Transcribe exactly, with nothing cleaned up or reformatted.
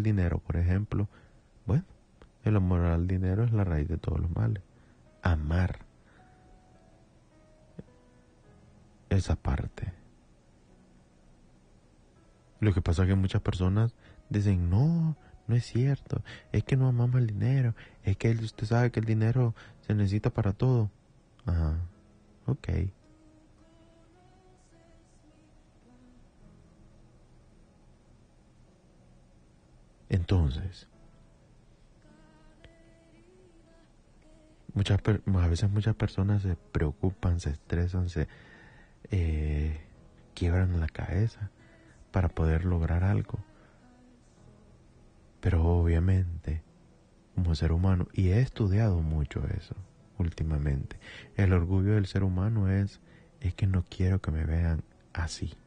dinero, por ejemplo, bueno, el amor al dinero es la raíz de todos los males. Amar esa parte. Lo que pasa es que muchas personas dicen, no, no es cierto, es que no amamos el dinero, es que usted sabe que el dinero se necesita para todo. Ajá, ok. Entonces, muchas per- a veces muchas personas se preocupan, se estresan, se eh, quiebran la cabeza para poder lograr algo. Pero obviamente, como ser humano, y he estudiado mucho eso últimamente, el orgullo del ser humano es, es que no quiero que me vean así.